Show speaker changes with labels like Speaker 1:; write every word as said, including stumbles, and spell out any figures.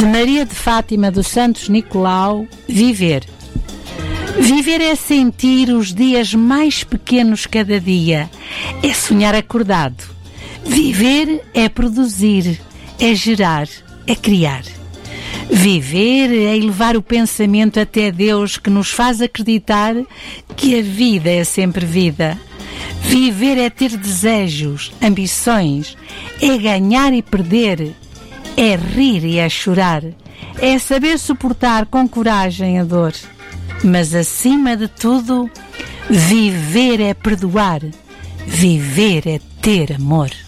Speaker 1: De Maria de Fátima dos Santos Nicolau, viver. Viver é sentir os dias mais pequenos cada dia, é sonhar acordado. Viver é produzir, é gerar, é criar. Viver é elevar o pensamento até Deus, que nos faz acreditar que a vida é sempre vida. Viver é ter desejos, ambições, é ganhar e perder, é rir e é chorar, é saber suportar com coragem a dor. Mas acima de tudo, viver é perdoar, viver é ter amor.